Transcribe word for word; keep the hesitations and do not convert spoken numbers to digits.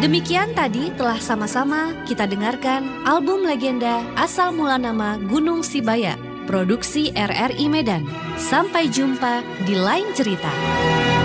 Demikian tadi telah sama-sama kita dengarkan album legenda asal mula nama Gunung Sibaya, produksi R R I Medan. Sampai jumpa di lain cerita.